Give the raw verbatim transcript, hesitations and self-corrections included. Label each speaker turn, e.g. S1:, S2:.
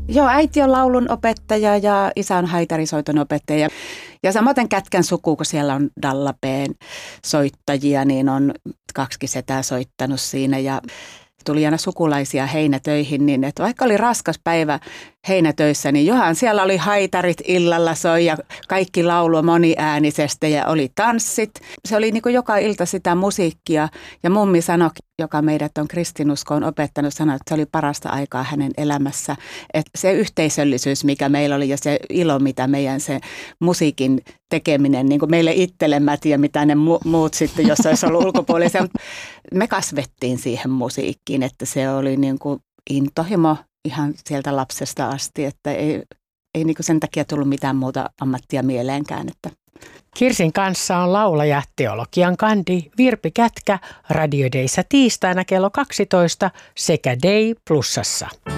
S1: Joo, äiti on laulun opettaja ja isä on haitarisoiton opettaja. Ja samoin Kätkän suku, kun siellä on Dallapeen soittajia, niin on kaksi setää soittanut siinä ja tuli aina sukulaisia heinätöihin, niin että vaikka oli raskas päivä heinätöissä, niin johan siellä oli haitarit illalla soi ja kaikki laulua moniäänisestä ja oli tanssit. Se oli niin kuin joka ilta sitä musiikkia ja mummi sanoi, joka meidät on kristinuskoon opettanut, sanoi, että se oli parasta aikaa hänen elämässä. Että se yhteisöllisyys, mikä meillä oli ja se ilo, mitä meidän se musiikin tekeminen, niin kuin meille itselemmät ja mitä ne mu- muut sitten, jos olisi ollut ulkopuolisia. Me kasvettiin siihen musiikkiin, että se oli niin kuin intohimo ihan sieltä lapsesta asti, että ei, ei niin kuin sen takia tullut mitään muuta ammattia mieleenkään. Että.
S2: Kirsin kanssa on laulaja, teologian kandi Virpi Kätkä Radio Dayssä tiistaina kello kaksitoista sekä Day Plusassa.